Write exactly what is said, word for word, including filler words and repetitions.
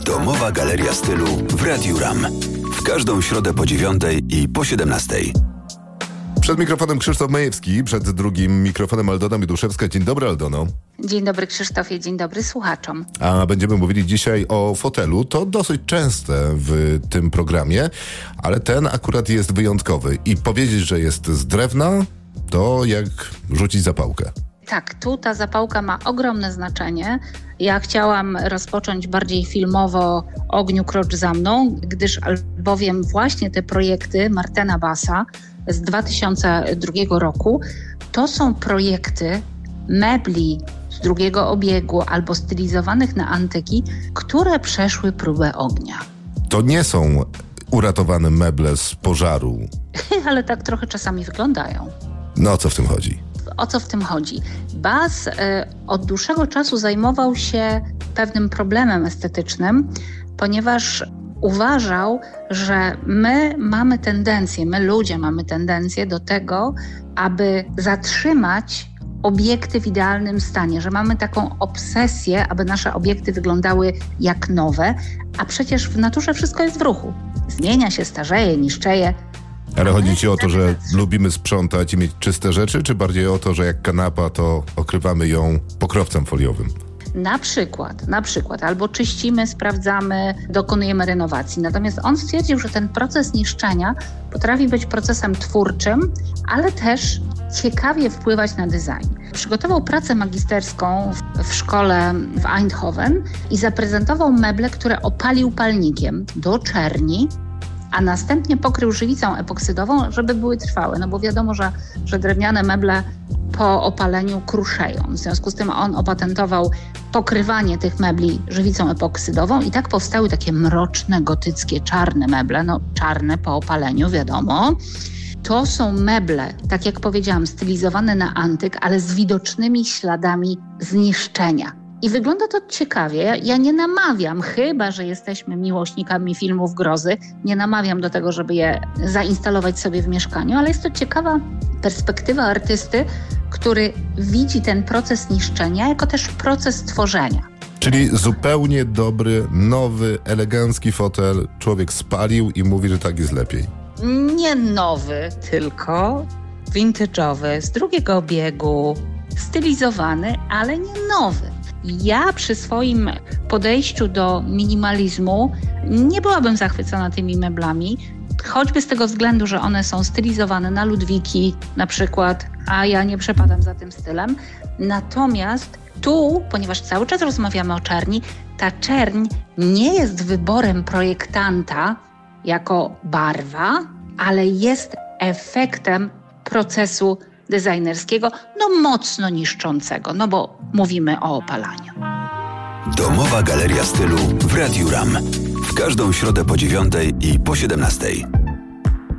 Domowa Galeria Stylu w Radiu RAM. W każdą środę po dziewiątej i po siedemnastej. Przed mikrofonem Krzysztof Majewski, przed drugim mikrofonem Aldona Mioduszewska. Dzień dobry, Aldono. Dzień dobry, Krzysztofie, dzień dobry słuchaczom. A będziemy mówili dzisiaj o fotelu. To dosyć częste w tym programie, ale ten akurat jest wyjątkowy. I powiedzieć, że jest z drewna, to jak rzucić zapałkę. Tak, tu ta zapałka ma ogromne znaczenie. Ja chciałam rozpocząć bardziej filmowo Ogniu krocz za mną, gdyż albowiem właśnie te projekty Martena Bassa z dwa tysiące drugiego roku to są projekty mebli z drugiego obiegu albo stylizowanych na antyki, które przeszły próbę ognia. To nie są uratowane meble z pożaru. Ale tak trochę czasami wyglądają. No o co w tym chodzi? O co w tym chodzi? Bass y, od dłuższego czasu zajmował się pewnym problemem estetycznym, ponieważ uważał, że my mamy tendencję, my ludzie mamy tendencję do tego, aby zatrzymać obiekty w idealnym stanie, że mamy taką obsesję, aby nasze obiekty wyglądały jak nowe, a przecież w naturze wszystko jest w ruchu. Zmienia się, starzeje, niszczeje. Ale chodzi ci o to, że lubimy sprzątać i mieć czyste rzeczy, czy bardziej o to, że jak kanapa, to okrywamy ją pokrowcem foliowym? Na przykład, na przykład, albo czyścimy, sprawdzamy, dokonujemy renowacji. Natomiast on stwierdził, że ten proces niszczenia potrafi być procesem twórczym, ale też ciekawie wpływać na design. Przygotował pracę magisterską w, w szkole w Eindhoven i zaprezentował meble, które opalił palnikiem do czerni, a następnie pokrył żywicą epoksydową, żeby były trwałe. No bo wiadomo, że, że drewniane meble po opaleniu kruszeją. W związku z tym on opatentował pokrywanie tych mebli żywicą epoksydową i tak powstały takie mroczne, gotyckie, czarne meble. No czarne po opaleniu, wiadomo. To są meble, tak jak powiedziałam, stylizowane na antyk, ale z widocznymi śladami zniszczenia. I wygląda to ciekawie. Ja nie namawiam, chyba że jesteśmy miłośnikami filmów grozy, nie namawiam do tego, żeby je zainstalować sobie w mieszkaniu, ale jest to ciekawa perspektywa artysty, który widzi ten proces niszczenia jako też proces tworzenia. Czyli zupełnie dobry, nowy, elegancki fotel człowiek spalił i mówi, że tak jest lepiej. Nie nowy, tylko vintage'owy, z drugiego obiegu, stylizowany, ale nie nowy. Ja przy swoim podejściu do minimalizmu nie byłabym zachwycona tymi meblami, choćby z tego względu, że one są stylizowane na Ludwiki na przykład, a ja nie przepadam za tym stylem. Natomiast tu, ponieważ cały czas rozmawiamy o czerni, ta czerń nie jest wyborem projektanta jako barwa, ale jest efektem procesu designerskiego, no mocno niszczącego, no bo mówimy o opalaniu. Domowa Galeria Stylu w Radiu RAM. W każdą środę po dziewiątej i po siedemnastej.